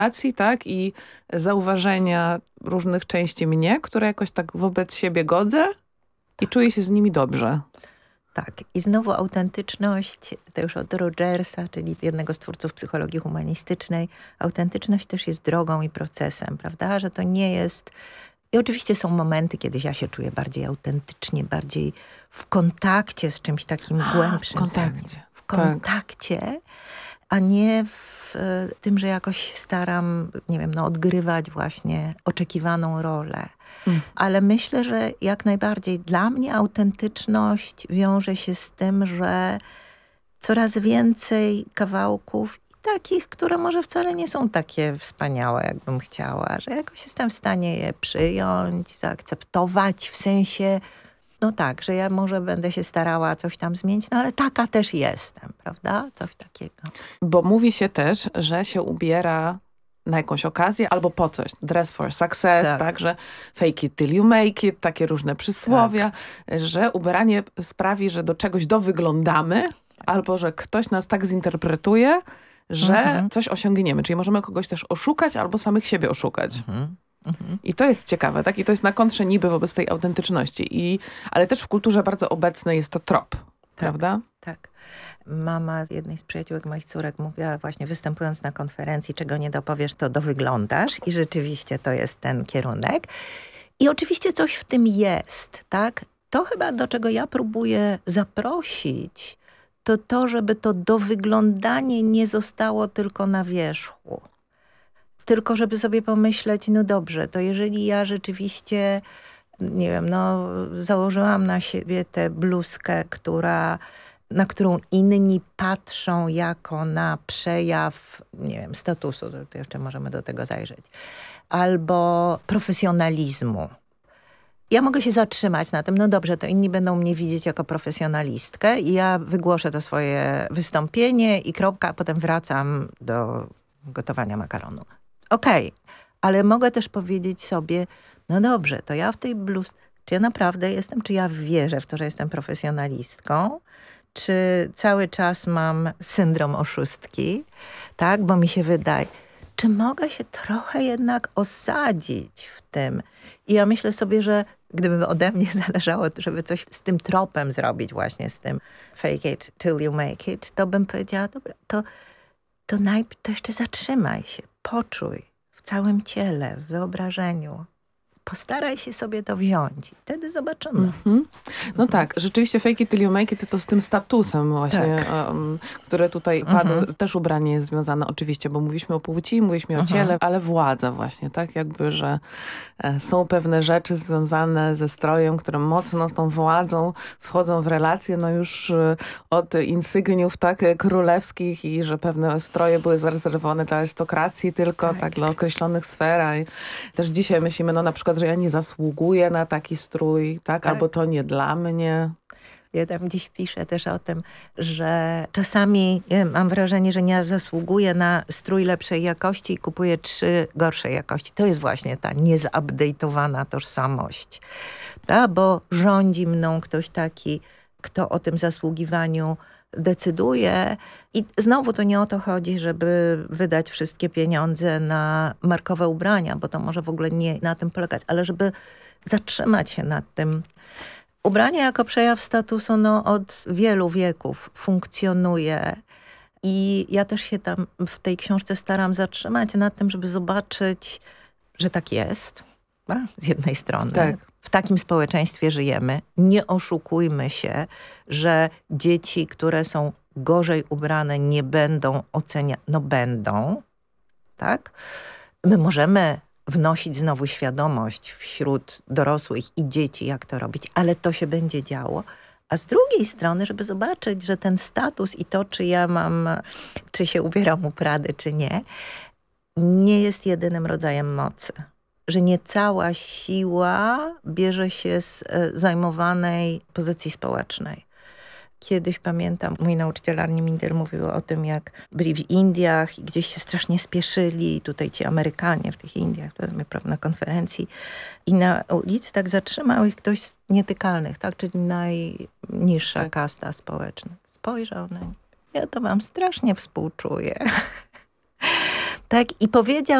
relacji, tak? I zauważenia różnych części mnie, które jakoś tak wobec siebie godzę i czuję się z nimi dobrze. Tak. I znowu autentyczność, to już od Rogersa, czyli jednego z twórców psychologii humanistycznej, autentyczność też jest drogą i procesem, prawda? Że to nie jest... I oczywiście są momenty, kiedy ja się czuję bardziej autentycznie, bardziej w kontakcie z czymś takim głębszym. W kontakcie. W kontakcie, a nie w tym, że jakoś staram, nie wiem, odgrywać właśnie oczekiwaną rolę. Ale myślę, że jak najbardziej dla mnie autentyczność wiąże się z tym, że coraz więcej kawałków i takich, które może wcale nie są takie wspaniałe, jakbym chciała, że jakoś jestem w stanie je przyjąć, zaakceptować w sensie, no tak, że ja może będę się starała coś tam zmienić, no ale taka też jestem, prawda? Coś takiego. Bo mówi się też, że się ubiera na jakąś okazję albo po coś. Dress for success, tak, że fake it till you make it, takie różne przysłowia, że ubieranie sprawi, że do czegoś dowyglądamy albo że ktoś nas tak zinterpretuje, że coś osiągniemy. Czyli możemy kogoś też oszukać albo samych siebie oszukać. I to jest ciekawe, tak? I to jest na kontrze niby wobec tej autentyczności. Ale też w kulturze bardzo obecnej jest to trop, prawda? Tak. Mama jednej z przyjaciółek moich córek mówiła właśnie występując na konferencji, czego nie dopowiesz, to dowyglądasz. I rzeczywiście to jest ten kierunek. I oczywiście coś w tym jest, tak? To chyba do czego ja próbuję zaprosić, to, żeby to dowyglądanie nie zostało tylko na wierzchu. Tylko żeby sobie pomyśleć, no dobrze, to jeżeli ja rzeczywiście, nie wiem, założyłam na siebie tę bluzkę, na którą inni patrzą jako na przejaw, nie wiem, statusu, to jeszcze możemy do tego zajrzeć, albo profesjonalizmu. Ja mogę się zatrzymać na tym, no dobrze, to inni będą mnie widzieć jako profesjonalistkę i ja wygłoszę to swoje wystąpienie i kropka, a potem wracam do gotowania makaronu. Okej, ale mogę też powiedzieć sobie, no dobrze, to ja w tej bluzce, czy ja naprawdę jestem, czy ja wierzę w to, że jestem profesjonalistką, czy cały czas mam syndrom oszustki, tak, bo mi się wydaje, czy mogę się trochę jednak osadzić w tym. I ja myślę sobie, że gdyby ode mnie zależało, żeby coś z tym tropem zrobić, właśnie z tym fake it till you make it, to bym powiedziała, dobra, to jeszcze zatrzymaj się, poczuj w całym ciele, w wyobrażeniu. Postaraj się sobie to wziąć. Wtedy zobaczymy. No tak, rzeczywiście fake it till you make it to z tym statusem właśnie, które tutaj padło. Też ubranie jest związane oczywiście, bo mówiliśmy o płci, mówiliśmy o ciele, ale władza właśnie, tak? Jakby, że są pewne rzeczy związane ze strojem, które mocno z tą władzą wchodzą w relacje, no już od insygniów, tak, królewskich i że pewne stroje były zarezerwowane dla arystokracji tylko, tak, dla określonych sfer. I też dzisiaj myślimy, no na przykład, że ja nie zasługuję na taki strój, tak? Albo to nie dla mnie. Ja tam gdzieś piszę też o tym, że czasami mam wrażenie, że nie zasługuję na strój lepszej jakości i kupuję 3 gorszej jakości. To jest właśnie ta niezupdate'owana tożsamość. Tak? Bo rządzi mną ktoś taki, kto o tym zasługiwaniu decyduje. I znowu to nie o to chodzi, żeby wydać wszystkie pieniądze na markowe ubrania, bo to może w ogóle nie na tym polegać, ale żeby zatrzymać się nad tym. Ubranie jako przejaw statusu od wielu wieków funkcjonuje. I ja też się tam w tej książce staram zatrzymać nad tym, żeby zobaczyć, że tak jest. Z jednej strony. Tak. W takim społeczeństwie żyjemy. Nie oszukujmy się, że dzieci, które są gorzej ubrane, nie będą oceniane. No będą. Tak? My możemy wnosić znowu świadomość wśród dorosłych i dzieci, jak to robić, ale to się będzie działo. A z drugiej strony, żeby zobaczyć, że ten status i to, czy się ubieram u Prady, czy nie jest jedynym rodzajem mocy. Że nie cała siła bierze się z zajmowanej pozycji społecznej. Kiedyś pamiętam, mój nauczyciel Arnie Minder mówił o tym, jak byli w Indiach i gdzieś się strasznie spieszyli. I tutaj ci Amerykanie w tych Indiach, na konferencji. I na ulicy tak zatrzymał ich ktoś z nietykalnych, tak? Czyli najniższa kasta społeczna. Spojrzał na nich. Ja to wam strasznie współczuję. Tak? I powiedział